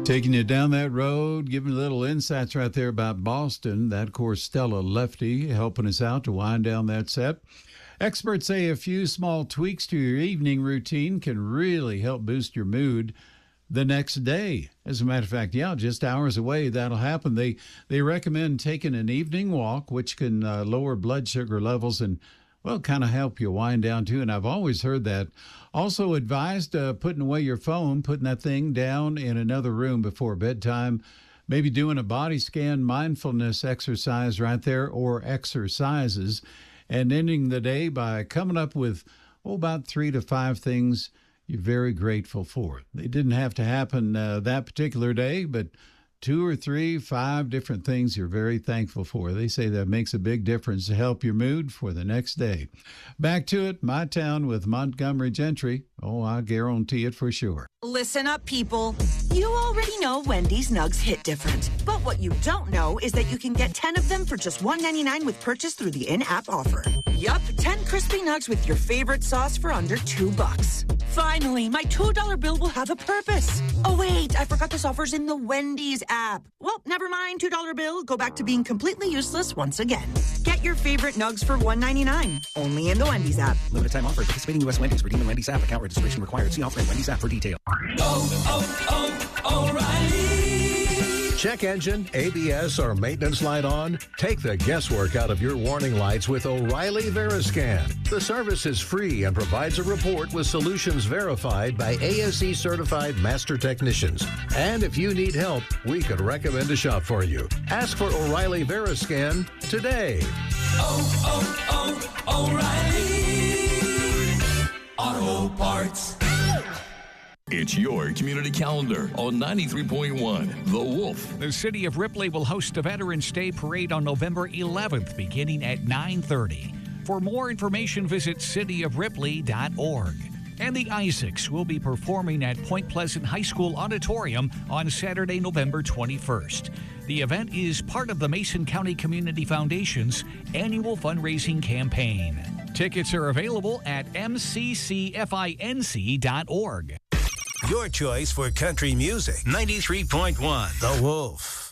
Taking you down that road, giving little insights right there about Boston. That, of course, Stella Lefty helping us out to wind down that set. Experts say a few small tweaks to your evening routine can really help boost your mood the next day. As a matter of fact, just hours away, that'll happen. They recommend taking an evening walk, which can lower blood sugar levels and, well, kind of help you wind down too. And I've always heard that. Also advised putting away your phone, putting that thing down in another room before bedtime, maybe doing a body scan mindfulness exercise right there or exercises, and ending the day by coming up with about 3 to 5 things you're very grateful for. They didn't have to happen that particular day, but 2 or 3, 5 different things you're very thankful for. They say that makes a big difference to help your mood for the next day. Back to it, My Town with Montgomery Gentry. Oh, I guarantee it for sure. Listen up, people. You already know Wendy's Nugs hit different. But what you don't know is that you can get 10 of them for just $1.99 with purchase through the in-app offer. Yup, 10 crispy nugs with your favorite sauce for under $2. Finally, my $2 bill will have a purpose. Oh, wait, I forgot this offer's in the Wendy's app. Well, never mind, $2 bill. Go back to being completely useless once again. Get your favorite nugs for $1.99. Only in the Wendy's app. Limited time offer. Participating U.S. Wendy's. Redeem in Wendy's app. Account registration required. See offer in Wendy's app for detail. O'Reilly. Check engine, ABS, or maintenance light on? Take the guesswork out of your warning lights with O'Reilly Veriscan. The service is free and provides a report with solutions verified by ASE certified master technicians. And if you need help, we could recommend a shop for you. Ask for O'Reilly Veriscan today. O'Reilly Auto Parts. It's your community calendar on 93.1 The Wolf. The City of Ripley will host a Veterans Day Parade on November 11th, beginning at 9:30. For more information, visit cityofripley.org. And the Isaacs will be performing at Point Pleasant High School Auditorium on Saturday, November 21st. The event is part of the Mason County Community Foundation's annual fundraising campaign. Tickets are available at mccfinc.org. Your choice for country music. 93.1 The Wolf.